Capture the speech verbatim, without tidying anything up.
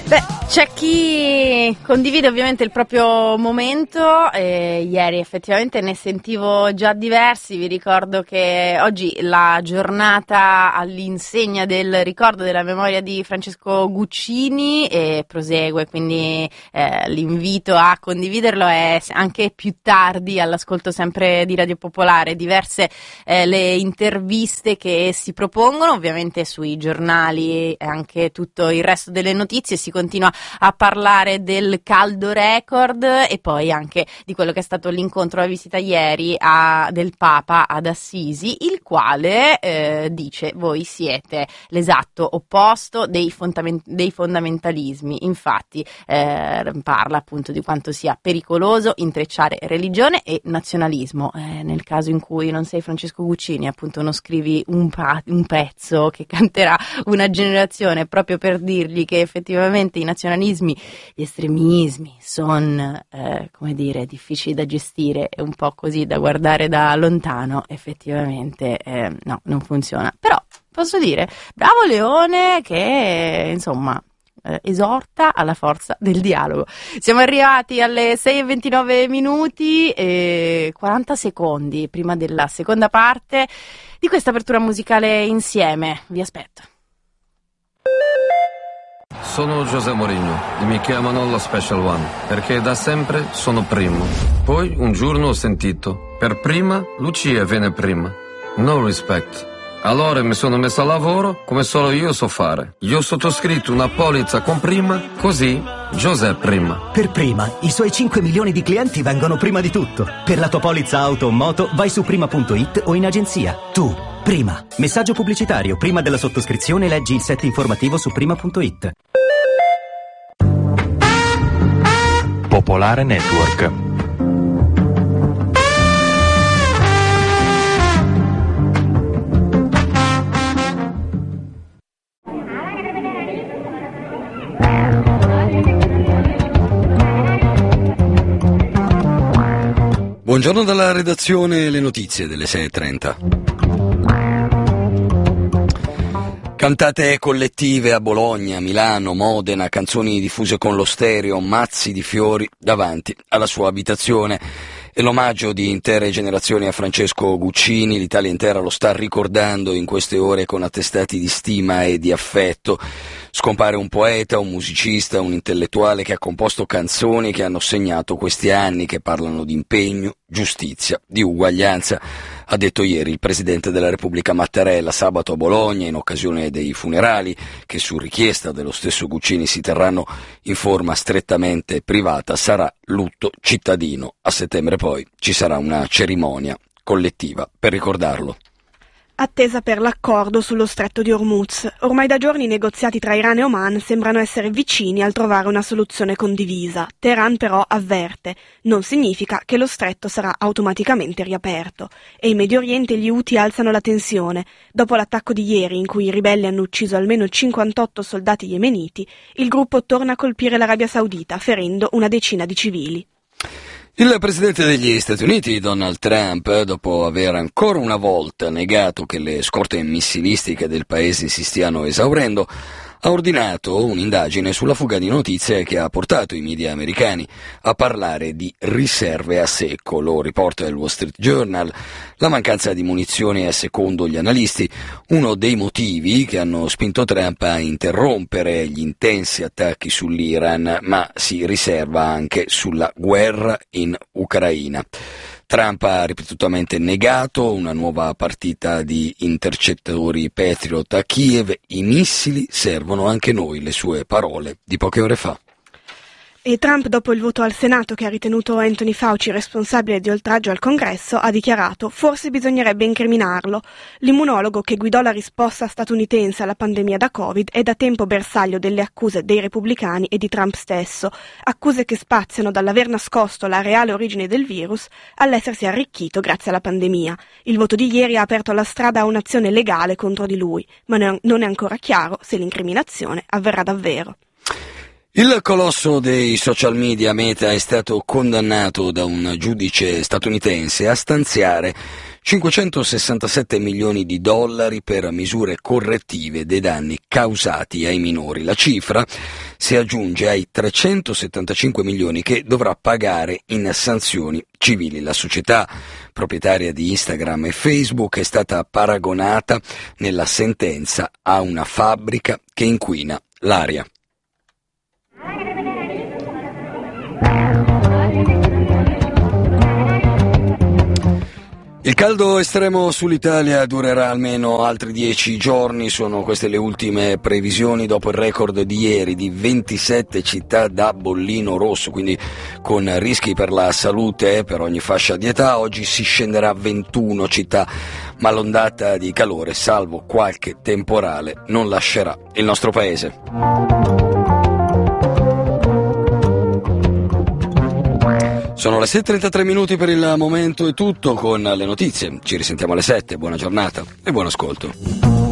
Beh, c'è chi condivide ovviamente il proprio momento, e ieri effettivamente ne sentivo già diversi. Vi ricordo che oggi la giornata all'insegna del ricordo della memoria di Francesco Guccini e prosegue, quindi eh, l'invito a condividerlo è anche più tardi all'ascolto sempre di Radio Popolare. Diverse eh, le interviste che si propongono, ovviamente sui giornali e anche tutto il resto delle notizie. Si continua a parlare del caldo record e poi anche di quello che è stato l'incontro, la visita ieri a, del Papa ad Assisi, il quale eh, dice: voi siete l'esatto opposto dei, fondament- dei fondamentalismi. Infatti eh, parla appunto di quanto sia pericoloso intrecciare religione e nazionalismo. Eh, nel caso in cui non sei Francesco Guccini, appunto non scrivi un, pa- un pezzo che canterà una generazione proprio per dirgli che effettivamente i nazionalismi, gli estremismi sono eh, come dire, difficili da gestire e un po' così da guardare da lontano, effettivamente eh, no, non funziona. Però posso dire bravo Leone che insomma eh, esorta alla forza del dialogo. Siamo arrivati alle sei e ventinove minuti e quaranta secondi prima della seconda parte di questa apertura musicale insieme. Vi aspetto. Sono José Mourinho e mi chiamano lo Special One perché da sempre sono primo. Poi un giorno ho sentito: per prima Lucia viene prima. No respect. Allora mi sono messo a lavoro come solo io so fare. Io ho sottoscritto una polizza con prima, così José prima. Per prima, i suoi cinque milioni di clienti vengono prima di tutto. Per la tua polizza auto o moto vai su prima punto it o in agenzia. Tu, prima. Messaggio pubblicitario: prima della sottoscrizione leggi il set informativo su prima punto it. Popolare Network. Buongiorno dalla redazione, le notizie delle sei e trenta. Cantate collettive a Bologna, Milano, Modena, canzoni diffuse con lo stereo, mazzi di fiori davanti alla sua abitazione. E l'omaggio di intere generazioni a Francesco Guccini, l'Italia intera lo sta ricordando in queste ore con attestati di stima e di affetto. Scompare un poeta, un musicista, un intellettuale che ha composto canzoni che hanno segnato questi anni, che parlano di impegno, giustizia, di uguaglianza. Ha detto ieri il Presidente della Repubblica Mattarella sabato a Bologna in occasione dei funerali, che su richiesta dello stesso Guccini si terranno in forma strettamente privata. Sarà lutto cittadino. A settembre poi ci sarà una cerimonia collettiva per ricordarlo. Attesa per l'accordo sullo stretto di Hormuz. Ormai da giorni i negoziati tra Iran e Oman sembrano essere vicini al trovare una soluzione condivisa. Teheran però avverte: non significa che lo stretto sarà automaticamente riaperto. E in Medio Oriente gli Houthi alzano la tensione. Dopo l'attacco di ieri, in cui i ribelli hanno ucciso almeno cinquantotto soldati yemeniti, il gruppo torna a colpire l'Arabia Saudita, ferendo una decina di civili. Il Presidente degli Stati Uniti, Donald Trump, dopo aver ancora una volta negato che le scorte missilistiche del paese si stiano esaurendo, ha ordinato un'indagine sulla fuga di notizie che ha portato i media americani a parlare di riserve a secco. Lo riporta il Wall Street Journal. La mancanza di munizioni è, secondo gli analisti, uno dei motivi che hanno spinto Trump a interrompere gli intensi attacchi sull'Iran, ma si riserva anche sulla guerra in Ucraina. Trump ha ripetutamente negato una nuova partita di intercettori Patriot a Kiev. I missili servono anche noi, le sue parole di poche ore fa. E Trump, dopo il voto al Senato che ha ritenuto Anthony Fauci responsabile di oltraggio al Congresso, ha dichiarato: forse bisognerebbe incriminarlo. L'immunologo che guidò la risposta statunitense alla pandemia da Covid è da tempo bersaglio delle accuse dei repubblicani e di Trump stesso, accuse che spaziano dall'aver nascosto la reale origine del virus all'essersi arricchito grazie alla pandemia. Il voto di ieri ha aperto la strada a un'azione legale contro di lui, ma non è ancora chiaro se l'incriminazione avverrà davvero. Il colosso dei social media Meta è stato condannato da un giudice statunitense a stanziare cinquecentosessantasette milioni di dollari per misure correttive dei danni causati ai minori. La cifra si aggiunge ai trecentosettantacinque milioni che dovrà pagare in sanzioni civili. La società proprietaria di Instagram e Facebook è stata paragonata nella sentenza a una fabbrica che inquina l'aria. Il caldo estremo sull'Italia durerà almeno altri dieci giorni, sono queste le ultime previsioni dopo il record di ieri di ventisette città da bollino rosso, quindi con rischi per la salute per ogni fascia di età. Oggi si scenderà a ventuno città, ma l'ondata di calore, salvo qualche temporale, non lascerà il nostro paese. Sono le sette e trentatré minuti, per il momento è tutto con le notizie. Ci risentiamo alle sette, buona giornata e buon ascolto.